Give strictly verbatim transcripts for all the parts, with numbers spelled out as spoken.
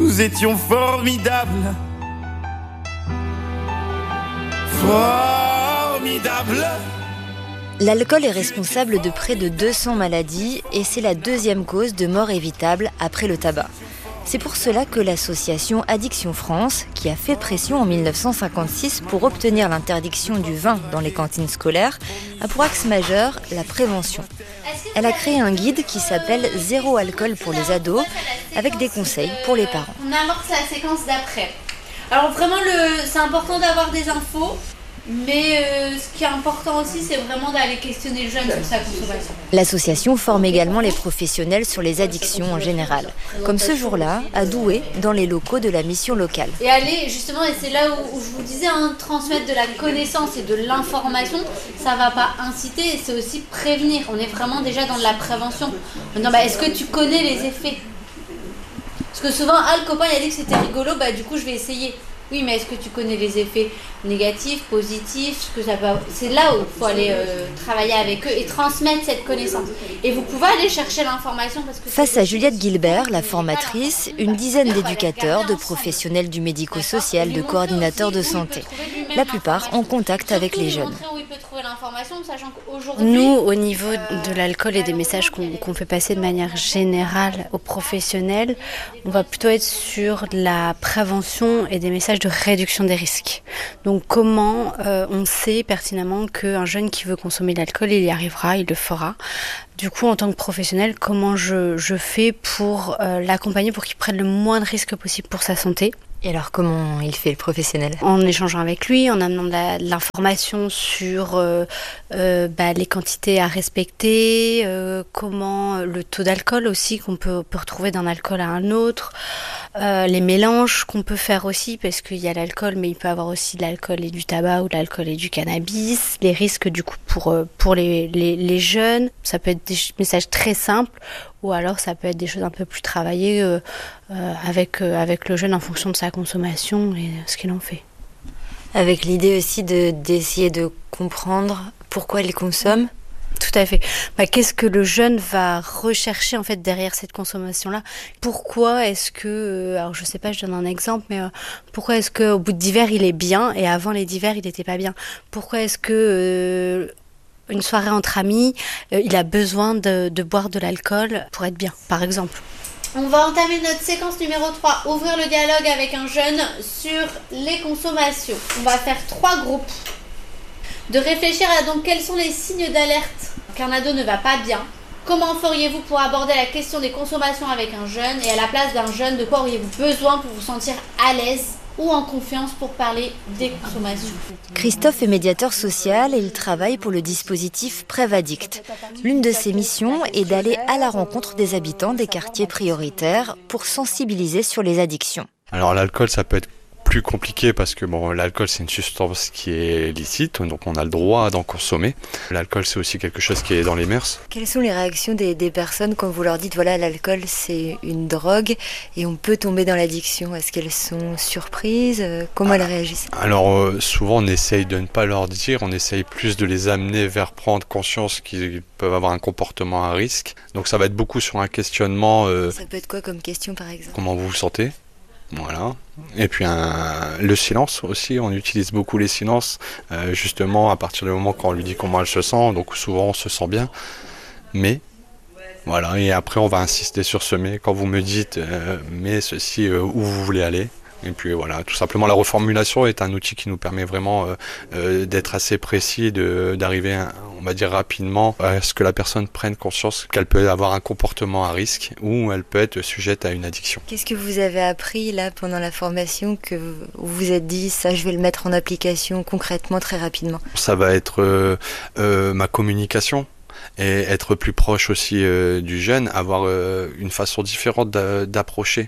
nous étions formidables. Formidables. L'alcool est responsable de près de deux cents maladies et c'est la deuxième cause de mort évitable après le tabac. C'est pour cela que l'association Addiction France, qui a fait pression en mille neuf cent cinquante-six pour obtenir l'interdiction du vin dans les cantines scolaires, a pour axe majeur la prévention. Elle a créé un guide qui s'appelle « Zéro alcool pour les ados » avec des conseils pour les parents. On amorce la séquence d'après. Alors vraiment, le... c'est important d'avoir des infos. Mais euh, ce qui est important aussi, c'est vraiment d'aller questionner le jeune sur sa consommation. L'association forme également les professionnels sur les addictions en général, comme ce jour-là, à Douai, dans les locaux de la mission locale. Et aller, justement, et c'est là où, où je vous disais, hein, transmettre de la connaissance et de l'information, ça ne va pas inciter, c'est aussi prévenir. On est vraiment déjà dans de la prévention. Non, bah, est-ce que tu connais les effets ? Parce que souvent, ah, le copain il a dit que c'était rigolo, bah du coup je vais essayer. Oui, mais est-ce que tu connais les effets négatifs, positifs, ce que ça peut... C'est là où il faut aller euh, travailler avec eux et transmettre cette connaissance. Et vous pouvez aller chercher l'information parce que... Face à Juliette Gilbert, la formatrice, une dizaine d'éducateurs, de professionnels du médico-social, de coordinateurs de santé. La plupart en contact avec les jeunes. Nous, au niveau de l'alcool et des messages qu'on, qu'on fait passer de manière générale aux professionnels, on va plutôt être sur la prévention et des messages de réduction des risques. Donc comment euh, on sait pertinemment qu'un jeune qui veut consommer de l'alcool, il y arrivera, il le fera. Du coup, en tant que professionnel, comment je, je fais pour euh, l'accompagner pour qu'il prenne le moins de risques possible pour sa santé. Et alors, comment il fait, le professionnel ? En échangeant avec lui, en amenant de, la, de l'information sur euh, euh, bah, les quantités à respecter, euh, comment le taux d'alcool aussi qu'on peut, peut retrouver d'un alcool à un autre, euh, les mélanges qu'on peut faire aussi, parce qu'il y a l'alcool, mais il peut y avoir aussi de l'alcool et du tabac ou de l'alcool et du cannabis, les risques du coup pour, pour les, les, les jeunes. Ça peut être des messages très simples, ou alors ça peut être des choses un peu plus travaillées euh, euh, avec, euh, avec le jeune en fonction de sa consommation et ce qu'il en fait. Avec l'idée aussi de, d'essayer de comprendre pourquoi il consomme. Tout à fait. Bah, qu'est-ce que le jeune va rechercher en fait derrière cette consommation-là ? Pourquoi est-ce que, euh, alors je sais pas, je donne un exemple, mais euh, pourquoi est-ce qu'au bout d'hiver il est bien et avant les d'hiver il n'était pas bien ? Pourquoi est-ce que euh, une soirée entre amis, euh, il a besoin de, de boire de l'alcool pour être bien, par exemple. On va entamer notre séquence numéro trois, ouvrir le dialogue avec un jeune sur les consommations. On va faire trois groupes. De réfléchir à donc quels sont les signes d'alerte qu'un ado ne va pas bien. Comment feriez-vous pour aborder la question des consommations avec un jeune ? Et à la place d'un jeune, de quoi auriez-vous besoin pour vous sentir à l'aise ou en confiance pour parler des consommations. Christophe est médiateur social et il travaille pour le dispositif Prévaddict. L'une de ses missions est d'aller à la rencontre des habitants des quartiers prioritaires pour sensibiliser sur les addictions. Alors l'alcool, ça peut être plus compliqué parce que bon, l'alcool c'est une substance qui est licite, donc on a le droit d'en consommer. L'alcool c'est aussi quelque chose qui est dans les mœurs. Quelles sont les réactions des, des personnes quand vous leur dites voilà l'alcool c'est une drogue et on peut tomber dans l'addiction ? Est-ce qu'elles sont surprises ? Comment ah, elles réagissent ? Alors euh, souvent on essaye de ne pas leur dire, on essaye plus de les amener vers prendre conscience qu'ils peuvent avoir un comportement à risque. Donc ça va être beaucoup sur un questionnement. Euh, ça peut être quoi comme question par exemple ? Comment vous vous sentez ? Voilà. Et puis un, le silence aussi, on utilise beaucoup les silences, euh, justement à partir du moment quand on lui dit comment elle se sent, donc souvent on se sent bien, mais voilà, et après on va insister sur ce mais, quand vous me dites euh, mais ceci, euh, où vous voulez aller. Et puis voilà, tout simplement la reformulation est un outil qui nous permet vraiment euh, euh, d'être assez précis, de, d'arriver, à, on va dire rapidement, à ce que la personne prenne conscience qu'elle peut avoir un comportement à risque ou elle peut être sujette à une addiction. Qu'est-ce que vous avez appris là pendant la formation que vous vous êtes dit ça je vais le mettre en application concrètement très rapidement ? Ça va être euh, euh, ma communication. Et être plus proche aussi euh, du jeune, avoir euh, une façon différente d'a- d'approcher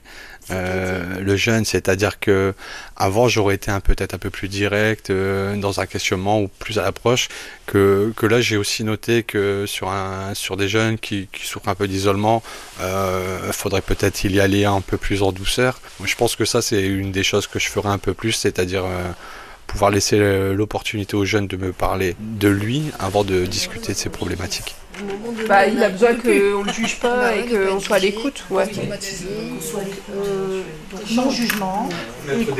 euh, le jeune, c'est-à-dire que avant j'aurais été un, peut-être un peu plus direct euh, dans un questionnement ou plus à l'approche, que, que là j'ai aussi noté que sur, un, sur des jeunes qui, qui souffrent un peu d'isolement, il euh, faudrait peut-être y aller un peu plus en douceur. Moi, je pense que ça c'est une des choses que je ferais un peu plus, c'est-à-dire euh, pouvoir laisser l'opportunité aux jeunes de me parler de lui avant de discuter de ses problématiques. Bah, il a besoin qu'on le juge pas et qu'on soit à l'écoute. Ouais. Euh, donc non-jugement, écoute.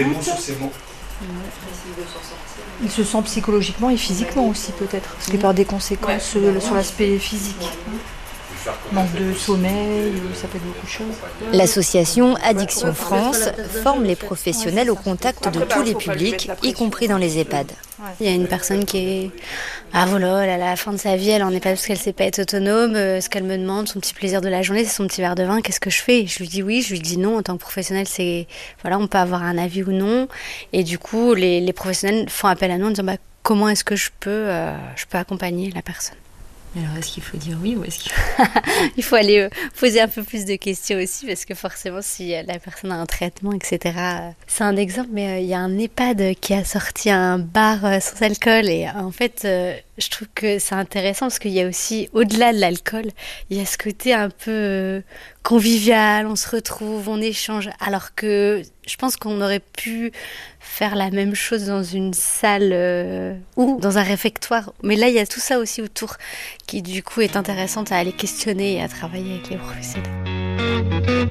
Il se sent psychologiquement et physiquement aussi peut-être, parce qu'il peut avoir des conséquences ouais. sur l'aspect physique. Manque de sommeil, ça peut être beaucoup de choses. L'association Addiction France forme les professionnels au contact de tous les publics, y compris dans les EHPAD. Il y a une personne qui est ah voilà, à la fin de sa vie, elle en est pas parce qu'elle sait pas être autonome. Ce qu'elle me demande, son petit plaisir de la journée, c'est son petit verre de vin. Qu'est-ce que je fais ? Je lui dis oui, je lui dis non. En tant que professionnel, c'est voilà, on peut avoir un avis ou non. Et du coup, les, les professionnels font appel à nous en disant bah, comment est-ce que je peux, euh, je peux accompagner la personne. Alors, est-ce qu'il faut dire oui ou est-ce qu'il faut... Il faut aller euh, poser un peu plus de questions aussi, parce que forcément, si euh, la personne a un traitement, et cetera. Euh, c'est un exemple, mais il euh, y a un EHPAD qui a sorti un bar euh, sans alcool. Et euh, en fait, euh, je trouve que c'est intéressant, parce qu'il y a aussi, au-delà de l'alcool, il y a ce côté un peu euh, convivial, on se retrouve, on échange. Alors que je pense qu'on aurait pu faire la même chose dans une salle euh, ou dans un réfectoire. Mais là, il y a tout ça aussi autour qui, du coup, est intéressante à aller questionner et à travailler avec les professionnels.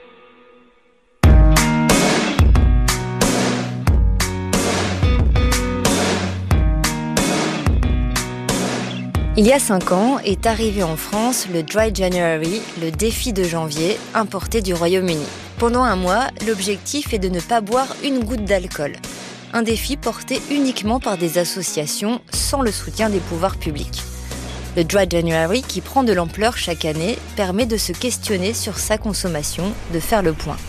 Il y a cinq ans est arrivé en France le Dry January, le défi de janvier, importé du Royaume-Uni. Pendant un mois, l'objectif est de ne pas boire une goutte d'alcool. Un défi porté uniquement par des associations sans le soutien des pouvoirs publics. Le Dry January, qui prend de l'ampleur chaque année, permet de se questionner sur sa consommation, de faire le point.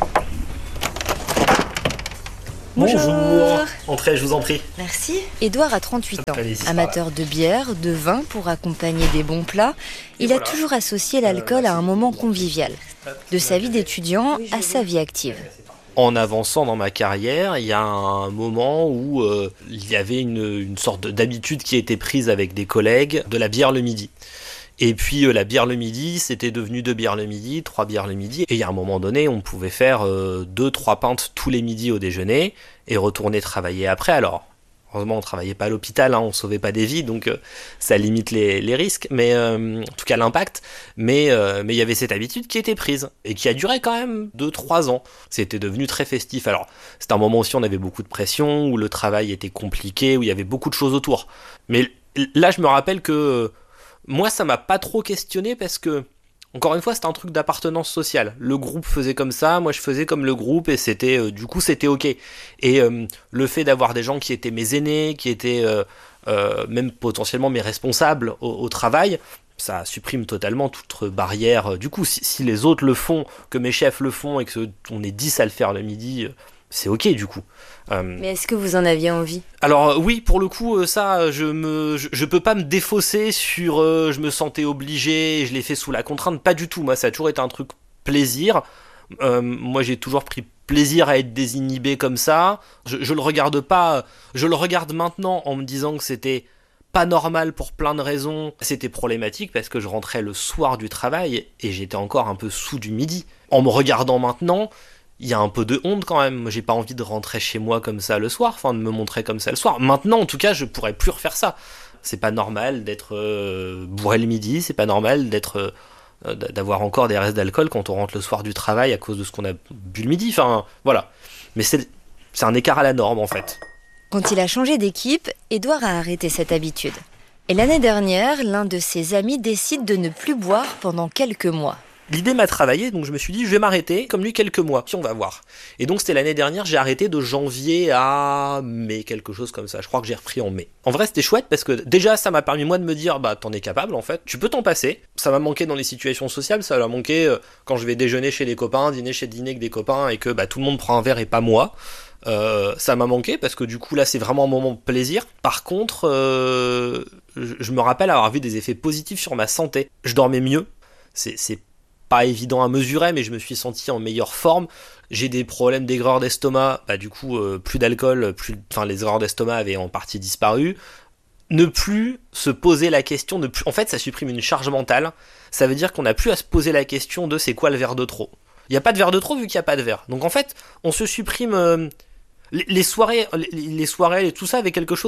Bonjour. Bonjour. Entrez, je vous en prie. Merci. Édouard a trente-huit ans. Amateur de bière, de vin pour accompagner des bons plats, il a toujours associé l'alcool à un moment convivial. De sa vie d'étudiant à sa vie active. En avançant dans ma carrière, il y a un moment où euh, il y avait une, une sorte d'habitude qui était prise avec des collègues de la bière le midi. Et puis euh, la bière le midi, c'était devenu deux bières le midi, trois bières le midi. Et il y a un moment donné, on pouvait faire euh, deux, trois pintes tous les midis au déjeuner et retourner travailler après. Alors, heureusement, on travaillait pas à l'hôpital, hein, on sauvait pas des vies, donc euh, ça limite les, les risques, mais euh, en tout cas l'impact. Mais euh, mais il y avait cette habitude qui était prise et qui a duré quand même deux, trois ans. C'était devenu très festif. Alors, c'était un moment aussi où on avait beaucoup de pression, où le travail était compliqué, où il y avait beaucoup de choses autour. Mais là, je me rappelle que moi, ça m'a pas trop questionné parce que, encore une fois, c'était un truc d'appartenance sociale. Le groupe faisait comme ça, moi je faisais comme le groupe et c'était, euh, du coup, c'était ok. Et euh, le fait d'avoir des gens qui étaient mes aînés, qui étaient euh, euh, même potentiellement mes responsables au, au travail, ça supprime totalement toute barrière. Du coup, si, si les autres le font, que mes chefs le font et que on est dix à le faire le midi, c'est ok du coup. Euh, Mais est-ce que vous en aviez envie ? Alors oui, pour le coup, ça, je me, je, je peux pas me défausser sur, euh, je me sentais obligé, je l'ai fait sous la contrainte, pas du tout. Moi, ça a toujours été un truc plaisir. Euh, moi, j'ai toujours pris plaisir à être désinhibé comme ça. Je, je le regarde pas, je le regarde maintenant en me disant que c'était pas normal pour plein de raisons. C'était problématique parce que je rentrais le soir du travail et j'étais encore un peu sous du midi. En me regardant maintenant, il y a un peu de honte quand même. J'ai pas envie de rentrer chez moi comme ça le soir, enfin de me montrer comme ça le soir. Maintenant, en tout cas, je pourrais plus refaire ça. C'est pas normal d'être euh, bourré le midi, c'est pas normal d'être euh, d'avoir encore des restes d'alcool quand on rentre le soir du travail à cause de ce qu'on a bu le midi. Enfin, voilà. Mais c'est, c'est un écart à la norme en fait. Quand il a changé d'équipe, Édouard a arrêté cette habitude. Et l'année dernière, l'un de ses amis décide de ne plus boire pendant quelques mois. L'idée m'a travaillé, donc je me suis dit, je vais m'arrêter, comme lui, quelques mois, puis on va voir. Et donc c'était l'année dernière, j'ai arrêté de janvier à mai, quelque chose comme ça. Je crois que j'ai repris en mai. En vrai, c'était chouette parce que déjà, ça m'a permis moi de me dire, bah t'en es capable en fait, tu peux t'en passer. Ça m'a manqué dans les situations sociales, ça m'a manqué euh, quand je vais déjeuner chez des copains, dîner chez dîner avec des copains et que bah tout le monde prend un verre et pas moi. Euh, ça m'a manqué parce que du coup là c'est vraiment un moment de plaisir. Par contre, euh, je, je me rappelle avoir vu des effets positifs sur ma santé. Je dormais mieux. C'est, c'est pas évident à mesurer, mais je me suis senti en meilleure forme. J'ai des problèmes d'aigreur d'estomac, bah du coup euh, plus d'alcool, plus, enfin les aigreurs d'estomac avaient en partie disparu. Ne plus se poser la question, ne plus, en fait ça supprime une charge mentale. Ça veut dire qu'on n'a plus à se poser la question de c'est quoi le verre de trop. Il n'y a pas de verre de trop vu qu'il n'y a pas de verre. Donc en fait on se supprime euh, les, les soirées, les, les soirées et tout ça avec quelque chose de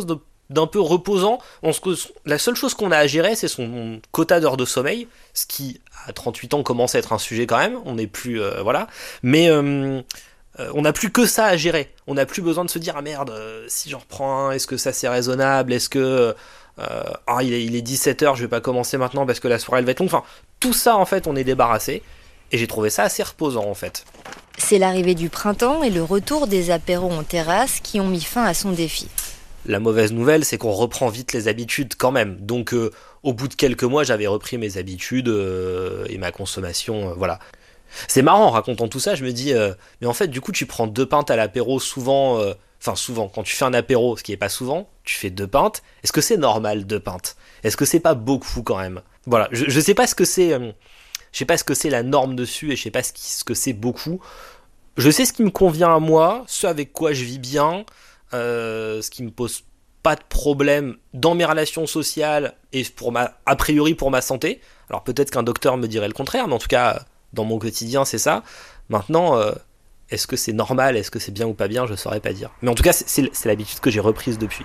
d'un peu reposant. On se, la seule chose qu'on a à gérer, c'est son quota d'heures de sommeil, ce qui, à trente-huit ans, commence à être un sujet quand même. On n'est plus... Euh, voilà. Mais euh, euh, on n'a plus que ça à gérer. On n'a plus besoin de se dire « Ah merde, euh, si j'en reprends un, est-ce que ça c'est raisonnable ? Est-ce que... Euh, ah, il est, il est dix-sept heures, je vais pas commencer maintenant parce que la soirée elle va être longue. » Enfin, tout ça, en fait, on est débarrassé. Et j'ai trouvé ça assez reposant, en fait. C'est l'arrivée du printemps et le retour des apéros en terrasse qui ont mis fin à son défi. La mauvaise nouvelle, c'est qu'on reprend vite les habitudes quand même. Donc, euh, au bout de quelques mois, j'avais repris mes habitudes euh, et ma consommation, euh, voilà. C'est marrant, en racontant tout ça, je me dis, euh, mais en fait, du coup, tu prends deux pintes à l'apéro souvent... Euh, Enfin, souvent, quand tu fais un apéro, ce qui est pas souvent, tu fais deux pintes. Est-ce que c'est normal, deux pintes ? Est-ce que c'est pas beaucoup, quand même ? Voilà, je, je sais pas ce que c'est... Euh, je sais pas ce que c'est la norme dessus et je sais pas ce, qui, ce que c'est beaucoup. Je sais ce qui me convient à moi, ce avec quoi je vis bien, euh, ce qui me pose pas de problème dans mes relations sociales et pour ma, a priori pour ma santé. Alors peut-être qu'un docteur me dirait le contraire, mais en tout cas, dans mon quotidien, c'est ça. Maintenant, euh, est-ce que c'est normal, est-ce que c'est bien ou pas bien, je saurais pas dire. Mais en tout cas, c'est, c'est, c'est l'habitude que j'ai reprise depuis.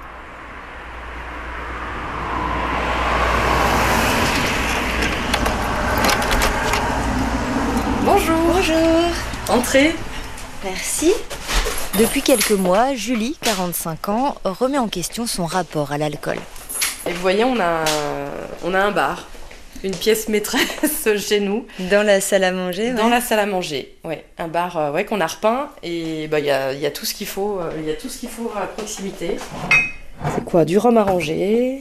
Bonjour. Bonjour. Entrez. Merci. Depuis quelques mois, Julie, quarante-cinq ans, remet en question son rapport à l'alcool. Et vous voyez, on a un, on a un bar, une pièce maîtresse chez nous. Dans la salle à manger, Dans ouais. la salle à manger, ouais. Un bar euh, ouais, qu'on a repeint et bah, y a, y a tout ce qu'il faut, il euh, y a tout ce qu'il faut à proximité. C'est quoi ? Du rhum arrangé,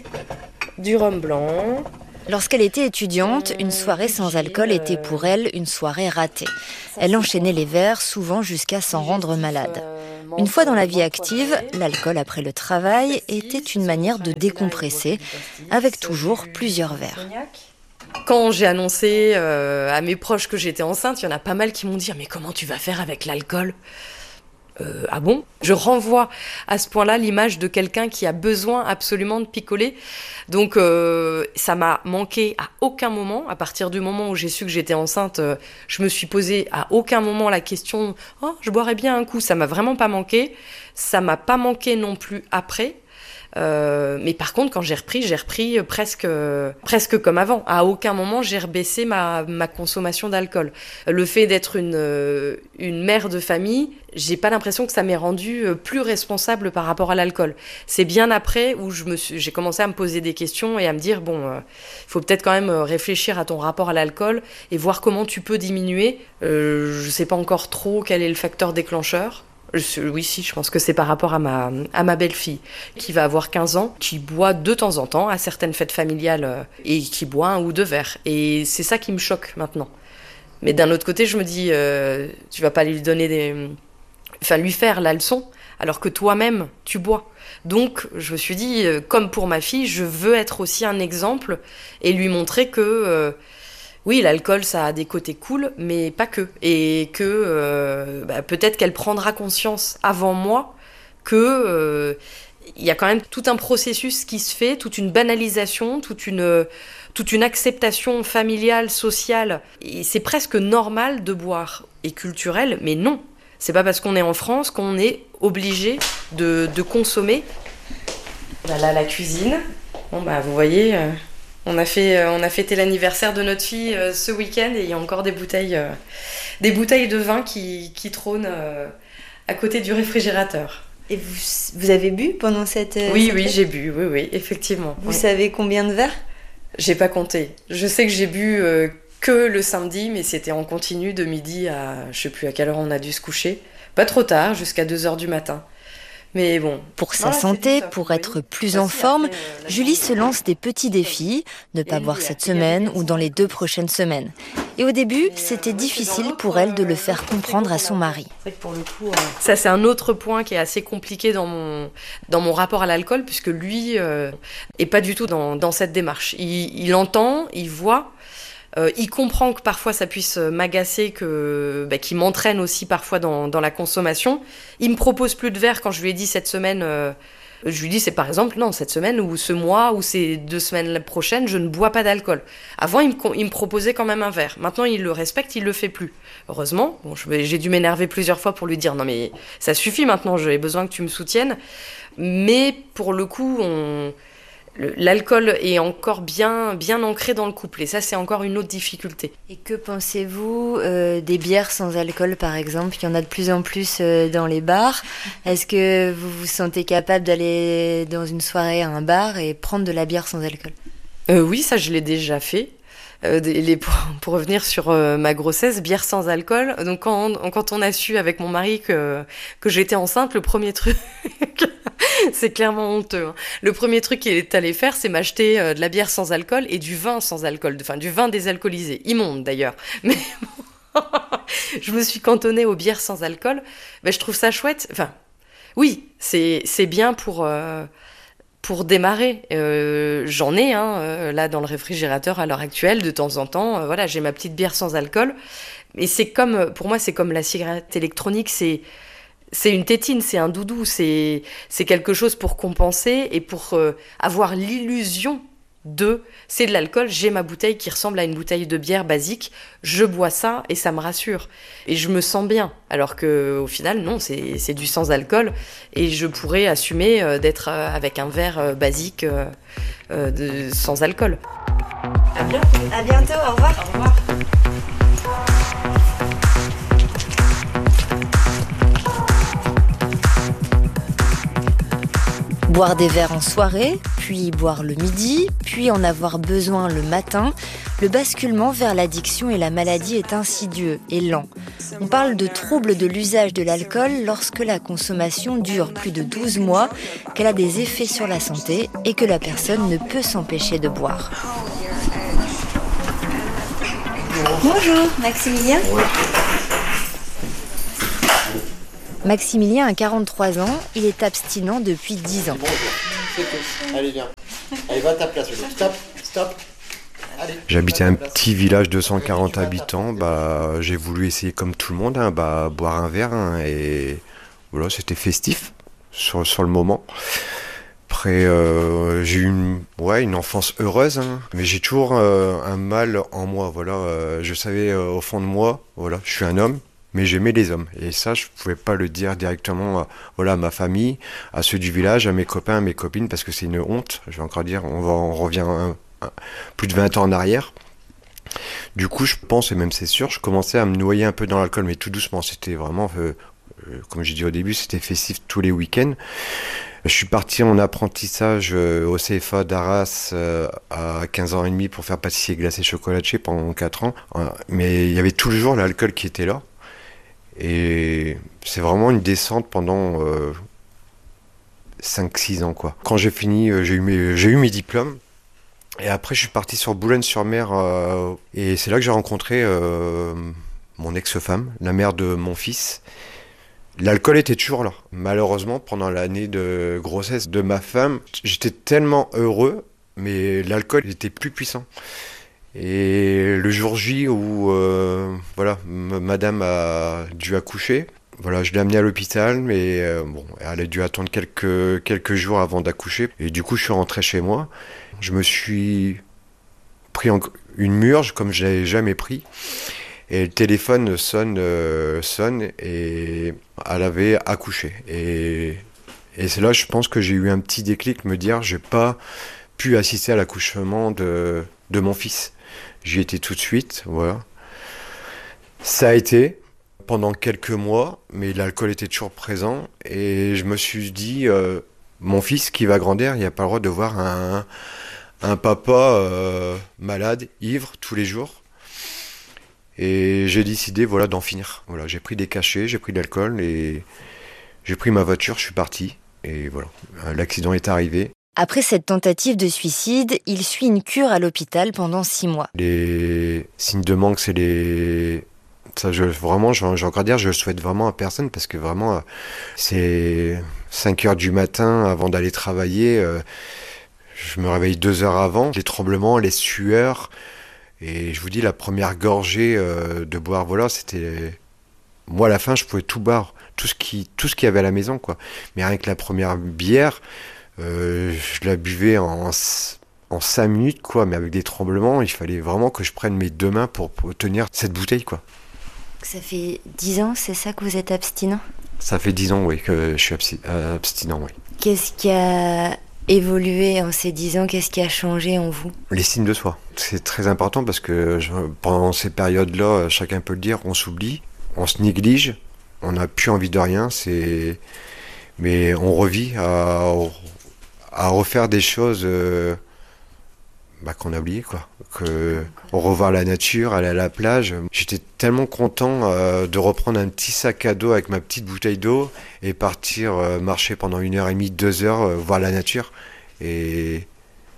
du rhum blanc... Lorsqu'elle était étudiante, une soirée sans alcool était pour elle une soirée ratée. Elle enchaînait les verres, souvent jusqu'à s'en rendre malade. Une fois dans la vie active, l'alcool après le travail était une manière de décompresser, avec toujours plusieurs verres. Quand j'ai annoncé euh, à mes proches que j'étais enceinte, il y en a pas mal qui m'ont dit « Mais comment tu vas faire avec l'alcool ?» Euh, ah bon ? Je renvoie à ce point-là l'image de quelqu'un qui a besoin absolument de picoler. Donc euh, ça m'a manqué à aucun moment. À partir du moment où j'ai su que j'étais enceinte, euh, je me suis posé à aucun moment la question « Oh, je boirais bien un coup ». Ça m'a vraiment pas manqué. Ça m'a pas manqué non plus après. Euh, mais par contre, quand j'ai repris, j'ai repris presque, euh, presque comme avant. À aucun moment, j'ai rebaissé ma, ma consommation d'alcool. Le fait d'être une, euh, une mère de famille, j'ai pas l'impression que ça m'ait rendue plus responsable par rapport à l'alcool. C'est bien après où je me suis, j'ai commencé à me poser des questions et à me dire, bon, il euh, faut peut-être quand même réfléchir à ton rapport à l'alcool et voir comment tu peux diminuer. Euh, je sais pas encore trop quel est le facteur déclencheur. Oui, si, je pense que c'est par rapport à ma, à ma belle-fille, qui va avoir quinze ans, qui boit de temps en temps à certaines fêtes familiales et qui boit un ou deux verres. Et c'est ça qui me choque maintenant. Mais d'un autre côté, je me dis, euh, tu vas pas lui donner des... Enfin, lui faire la leçon, alors que toi-même, tu bois. Donc, je me suis dit, euh, comme pour ma fille, je veux être aussi un exemple et lui montrer que... Euh, oui, l'alcool, ça a des côtés cool, mais pas que. Et que euh, bah, peut-être qu'elle prendra conscience avant moi que euh, y a quand même tout un processus qui se fait, toute une banalisation, toute une, toute une acceptation familiale, sociale. Et c'est presque normal de boire, et culturel, mais non. C'est pas parce qu'on est en France qu'on est obligé de, de consommer. Bah là, la cuisine. Bon, bah, vous voyez... Euh... On a, fait, on a fêté l'anniversaire de notre fille euh, ce week-end et il y a encore des bouteilles, euh, des bouteilles de vin qui, qui trônent euh, à côté du réfrigérateur. Et vous, vous avez bu pendant cette... Oui, cette oui, fête ? j'ai bu, oui, oui, effectivement. Vous oui. savez combien de verres ? J'ai pas compté. Je sais que j'ai bu euh, que le samedi, mais c'était en continu de midi à... Je sais plus à quelle heure on a dû se coucher. Pas trop tard, jusqu'à deux heures du matin. Mais bon. Pour sa santé, pour être plus en forme, Julie se lance des petits défis, ne pas boire cette semaine ou dans les deux prochaines semaines. Et au début, c'était difficile pour elle de le faire comprendre à son mari. C'est vrai que pour le coup, ça c'est un autre point qui est assez compliqué dans mon, dans mon rapport à l'alcool, puisque lui euh, est pas du tout dans, dans cette démarche. Il, il entend, il voit. Euh, il comprend que parfois ça puisse m'agacer, que, bah, qu'il m'entraîne aussi parfois dans, dans la consommation. Il me propose plus de verre quand je lui ai dit cette semaine, euh, Je lui dis, c'est par exemple, non, cette semaine ou ce mois ou ces deux semaines prochaines, je ne bois pas d'alcool. Avant, il me, il me proposait quand même un verre. Maintenant, il le respecte, il le fait plus. Heureusement, bon, je, j'ai dû m'énerver plusieurs fois pour lui dire, non mais ça suffit maintenant, j'ai besoin que tu me soutiennes. Mais pour le coup, on... l'alcool est encore bien, bien ancré dans le couple. Et ça, c'est encore une autre difficulté. Et que pensez-vous euh, des bières sans alcool, par exemple ? Il y en a de plus en plus euh, dans les bars. Est-ce que vous vous sentez capable d'aller dans une soirée à un bar et prendre de la bière sans alcool ? euh, Oui, ça, je l'ai déjà fait. Euh, les, pour, pour revenir sur euh, ma grossesse, bière sans alcool. Donc, quand, quand on a su avec mon mari que, que j'étais enceinte, le premier truc... c'est clairement honteux. Hein. Le premier truc qu'il est allé faire, c'est m'acheter euh, de la bière sans alcool et du vin sans alcool, enfin du vin désalcoolisé, immonde d'ailleurs. Mais je me suis cantonnée aux bières sans alcool. Ben, je trouve ça chouette. Enfin, oui, c'est c'est bien pour euh, pour démarrer. Euh, j'en ai hein, euh, là dans le réfrigérateur à l'heure actuelle de temps en temps. Euh, voilà, j'ai ma petite bière sans alcool. Et c'est comme, pour moi, c'est comme la cigarette électronique. C'est C'est une tétine, c'est un doudou, c'est, c'est quelque chose pour compenser et pour euh, avoir l'illusion de... C'est de l'alcool, j'ai ma bouteille qui ressemble à une bouteille de bière basique, je bois ça et ça me rassure. Et je me sens bien, alors qu'au final, non, c'est, c'est du sans-alcool. Et je pourrais assumer euh, d'être euh, avec un verre euh, basique euh, euh, de, sans alcool. À bientôt. À bientôt, au revoir. Au revoir. Boire des verres en soirée, puis boire le midi, puis en avoir besoin le matin, le basculement vers l'addiction et la maladie est insidieux et lent. On parle de troubles de l'usage de l'alcool lorsque la consommation dure plus de douze mois, qu'elle a des effets sur la santé et que la personne ne peut s'empêcher de boire. Bonjour, Maximilien. Maximilien a quarante-trois ans, il est abstinent depuis dix ans. Bonjour, c'est tout. Allez, viens. Allez, va à ta place. Stop, stop. Allez, J'habitais un petit village de cent quarante habitants. Bah, j'ai voulu essayer comme tout le monde, hein, bah, boire un verre. Hein, et voilà, c'était festif sur, sur le moment. Après, euh, j'ai eu une, ouais, une enfance heureuse, hein, mais j'ai toujours euh, un mal en moi. Voilà, euh, je savais euh, au fond de moi, voilà, je suis un homme. Mais j'aimais les hommes. Et ça, je pouvais pas le dire directement à, voilà, à ma famille, à ceux du village, à mes copains, à mes copines, parce que c'est une honte. Je vais encore dire, on, va, on revient un, un, plus de vingt ans en arrière. Du coup, je pense, et même c'est sûr, je commençais à me noyer un peu dans l'alcool, mais tout doucement. C'était vraiment, euh, euh, comme j'ai dit au début, c'était festif tous les week-ends. Je suis parti en apprentissage euh, au C F A d'Arras euh, à quinze ans et demi pour faire pâtissier glacé chocolatier pendant quatre ans. Euh, mais il y avait tout le jour l'alcool qui était là. Et c'est vraiment une descente pendant euh, cinq six ans, quoi. Quand j'ai fini, euh, j'ai eu mes, j'ai eu mes diplômes. Et après, je suis parti sur Boulogne-sur-Mer. Euh, et c'est là que j'ai rencontré euh, mon ex-femme, la mère de mon fils. L'alcool était toujours là. Malheureusement, pendant l'année de grossesse de ma femme, j'étais tellement heureux, mais l'alcool était plus puissant. Et le jour J où euh, voilà, m- madame a dû accoucher, voilà, je l'ai amenée à l'hôpital, mais euh, bon, elle a dû attendre quelques, quelques jours avant d'accoucher. Et du coup, je suis rentré chez moi. Je me suis pris en, une murge comme je n'avais jamais pris. Et le téléphone sonne, euh, sonne et elle avait accouché. Et, et c'est là, je pense que j'ai eu un petit déclic, me dire, j'ai pas pu assister à l'accouchement de, de mon fils. J'y étais tout de suite, voilà. Ça a été pendant quelques mois, mais l'alcool était toujours présent. Et je me suis dit, euh, mon fils qui va grandir, il n'y a pas le droit de voir un, un papa euh, malade, ivre, tous les jours. Et j'ai décidé, voilà, d'en finir. Voilà, j'ai pris des cachets, j'ai pris de l'alcool et j'ai pris ma voiture, je suis parti. Et voilà, l'accident est arrivé. Après cette tentative de suicide, il suit une cure à l'hôpital pendant six mois. Les signes de manque, c'est les... Ça, je, vraiment, j'ai encore à dire, je le souhaite vraiment à personne parce que vraiment, c'est cinq heures du matin avant d'aller travailler. Euh, je me réveille deux heures avant. Les tremblements, les sueurs. Et je vous dis, la première gorgée euh, de boire, voilà, c'était... moi à la fin je pouvais tout boire, tout ce qui, tout ce qu'il y avait à la maison, quoi. Mais rien que la première bière, euh, je la buvais en, en cinq minutes, quoi, mais avec des tremblements, il fallait vraiment que je prenne mes deux mains pour, pour tenir cette bouteille, quoi. Ça fait dix ans, c'est ça que vous êtes abstinent? Ça fait dix ans, oui, que je suis absti- euh, abstinent, oui. Qu'est-ce qui a évolué en ces dix ans? Qu'est-ce qui a changé en vous? L'estime de soi. C'est très important parce que je, pendant ces périodes-là, chacun peut le dire, on s'oublie, on se néglige, on n'a plus envie de rien, c'est... mais on revit à, à refaire des choses euh, bah, qu'on a oubliées, quoi. Que, on revoit la nature, aller à la plage. J'étais tellement content euh, de reprendre un petit sac à dos avec ma petite bouteille d'eau et partir euh, marcher pendant une heure et demie, deux heures, euh, voir la nature. Et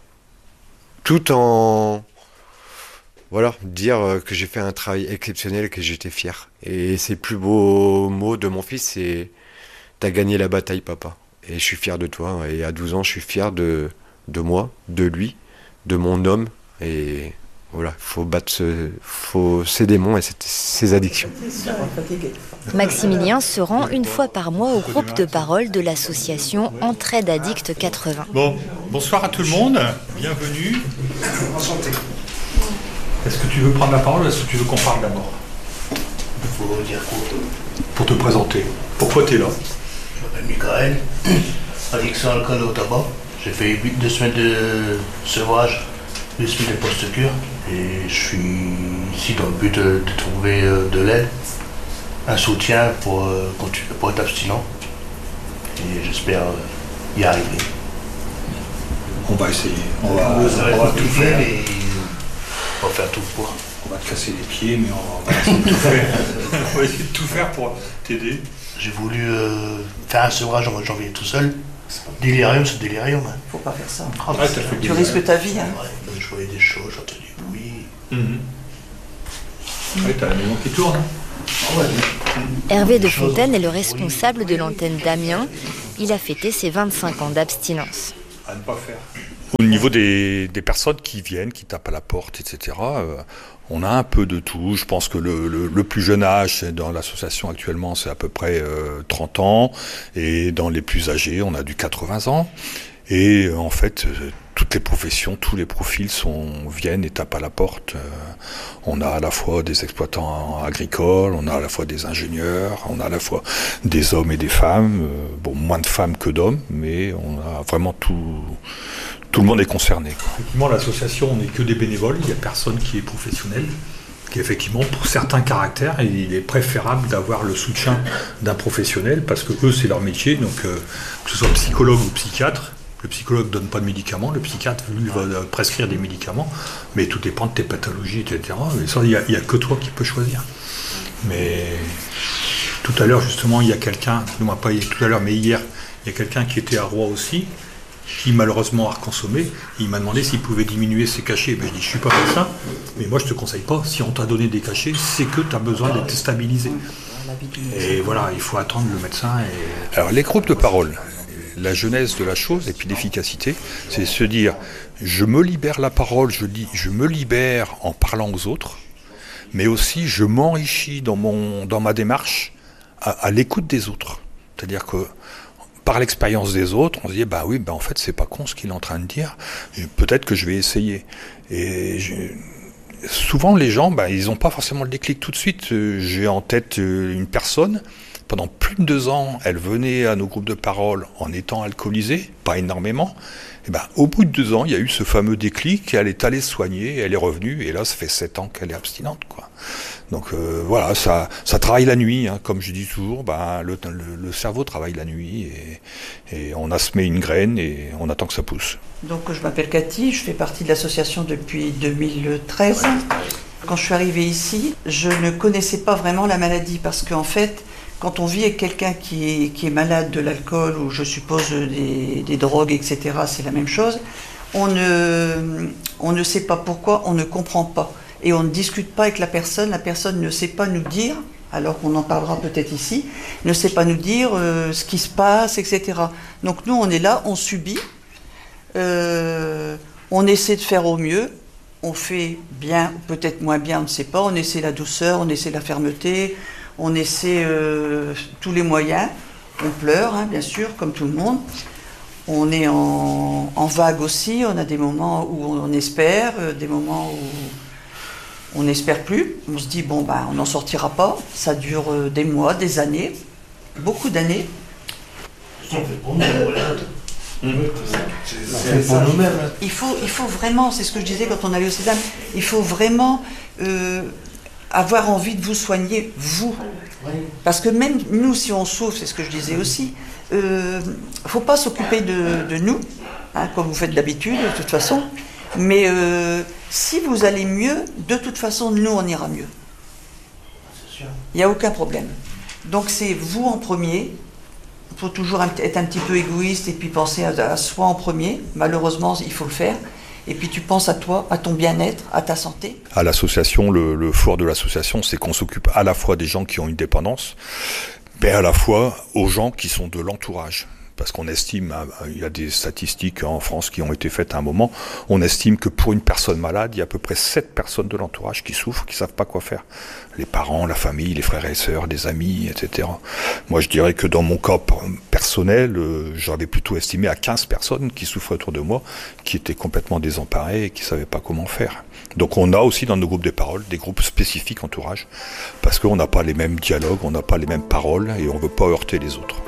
tout en... Voilà, dire que j'ai fait un travail exceptionnel, que j'étais fier. Et c'est le plus beau mot de mon fils, c'est « T'as gagné la bataille, papa. » Et je suis fier de toi. Et à douze ans, je suis fier de, de moi, de lui, de mon homme. Et voilà, il faut battre ce, faut ces démons et cette, ces addictions. Maximilien se rend une fois par mois au groupe de parole de l'association Entraide Addict quatre-vingts. Bon, bonsoir à tout le monde, bienvenue. Enchanté. Est-ce que tu veux prendre la parole ou est-ce que tu veux qu'on parle d'abord? Il faut dire quoi? Pour te présenter. Pourquoi tu es là? Je m'appelle Michael, addiction à l'alcool et au tabac. J'ai fait huit, deux semaines de sevrage, deux semaines de post-cure et je suis ici dans le but de, de trouver euh, de l'aide, un soutien pour, euh, continuer, pour être abstinent et j'espère euh, y arriver. On va essayer, on va, on va, on va tout faire. Et on va faire tout pour. On va te casser les pieds, mais on va essayer de tout faire. On va essayer de tout faire pour t'aider. J'ai voulu euh, faire un sevrage en mois de janvier tout seul. Délirium, c'est délirium. Hein. Faut pas faire ça. Ah, ouais, t'as fait tu risques ta vie. Hein. Ouais, je voyais des choses, j'entendais des bruits. Mm-hmm. Ouais, t'as la maison qui tourne. Ah ouais. Hervé de Fontaine est le responsable de l'antenne d'Amiens. Il a fêté ses vingt-cinq ans d'abstinence. À ne pas faire. Au niveau des, des personnes qui viennent, qui tapent à la porte, et cetera, euh, on a un peu de tout. Je pense que le, le, le plus jeune âge dans l'association actuellement, c'est à peu près euh, trente ans. Et dans les plus âgés, on a du quatre-vingts ans. Et euh, en fait, euh, toutes les professions, tous les profils sont, viennent et tapent à la porte. Euh, on a à la fois des exploitants agricoles, on a à la fois des ingénieurs, on a à la fois des hommes et des femmes. Euh, bon, moins de femmes que d'hommes, mais on a vraiment tout... Tout le monde est concerné. Quoi. Effectivement, l'association, on n'est que des bénévoles, il n'y a personne qui est professionnel. Qui effectivement, pour certains caractères, il est préférable d'avoir le soutien d'un professionnel parce que eux, c'est leur métier. Donc, euh, que ce soit psychologue ou psychiatre, le psychologue ne donne pas de médicaments, le psychiatre, lui, va prescrire des médicaments, mais tout dépend de tes pathologies, et cetera. Et ça, il n'y a, a que toi qui peux choisir. Mais tout à l'heure, justement, il y a quelqu'un, non pas tout à l'heure, mais hier, il y a quelqu'un qui était à Rouen aussi, qui malheureusement a reconsommé, il m'a demandé s'il pouvait diminuer ses cachets. Ben, je dis, je suis pas médecin, mais moi je te conseille pas, si on t'a donné des cachets, c'est que tu as besoin d'être stabilisé. Et voilà, il faut attendre le médecin. Et... Alors les groupes de parole, la genèse de la chose et puis l'efficacité, c'est se dire, je me libère la parole, je dis, je me libère en parlant aux autres, mais aussi je m'enrichis dans, mon, dans ma démarche à, à l'écoute des autres. C'est-à-dire que par l'expérience des autres, on se dit, bah oui, bah en fait, c'est pas con ce qu'il est en train de dire, peut-être que je vais essayer. Et je... souvent, les gens, bah, ils n'ont pas forcément le déclic tout de suite. J'ai en tête une personne, pendant plus de deux ans, elle venait à nos groupes de parole en étant alcoolisée, pas énormément. Et ben, au bout de deux ans, il y a eu ce fameux déclic, elle est allée se soigner, elle est revenue, et là, ça fait sept ans qu'elle est abstinente, quoi. Donc euh, voilà, ça, ça travaille la nuit, hein, comme je dis toujours, ben, le, le, le cerveau travaille la nuit, et, et on a semé une graine, et on attend que ça pousse. Donc je m'appelle Cathy, je fais partie de l'association depuis deux mille treize. Quand je suis arrivée ici, je ne connaissais pas vraiment la maladie, parce qu'en fait, quand on vit avec quelqu'un qui est, qui est malade de l'alcool, ou je suppose des, des drogues, et cetera, c'est la même chose, on ne, on ne sait pas pourquoi, on ne comprend pas. Et on ne discute pas avec la personne, la personne ne sait pas nous dire, alors qu'on en parlera peut-être ici, ne sait pas nous dire euh, ce qui se passe, et cetera. Donc nous, on est là, on subit, euh, on essaie de faire au mieux, on fait bien, peut-être moins bien, on ne sait pas, on essaie la douceur, on essaie la fermeté, On essaie euh, tous les moyens. On pleure, hein, bien sûr, comme tout le monde. On est en, en vague aussi. On a des moments où on espère, euh, des moments où on n'espère plus. On se dit, bon, ben, on n'en sortira pas. Ça dure euh, des mois, des années, beaucoup d'années. Il faut, il faut vraiment, c'est ce que je disais quand on allait au Sésame, il faut vraiment euh, avoir envie de vous soigner, vous. Parce que même nous, si on souffre, c'est ce que je disais aussi, il euh, ne faut pas s'occuper de, de nous, hein, comme vous faites d'habitude, de toute façon. Mais euh, si vous allez mieux, de toute façon, nous, on ira mieux. Il n'y a aucun problème. Donc c'est vous en premier. Il faut toujours être un petit peu égoïste et puis penser à, à soi en premier. Malheureusement, il faut le faire. Et puis tu penses à toi, à ton bien-être, à ta santé. À l'association, le, le fort de l'association, c'est qu'on s'occupe à la fois des gens qui ont une dépendance, mais à la fois aux gens qui sont de l'entourage. Parce qu'on estime, il y a des statistiques en France qui ont été faites à un moment, on estime que pour une personne malade, il y a à peu près sept personnes de l'entourage qui souffrent, qui ne savent pas quoi faire. Les parents, la famille, les frères et sœurs, les amis, et cetera. Moi, je dirais que dans mon cas personnel, euh, j'avais plutôt estimé à quinze personnes qui souffraient autour de moi, qui étaient complètement désemparées et qui ne savaient pas comment faire. Donc on a aussi dans nos groupes des paroles des groupes spécifiques entourage, parce qu'on n'a pas les mêmes dialogues, on n'a pas les mêmes paroles et on ne veut pas heurter les autres.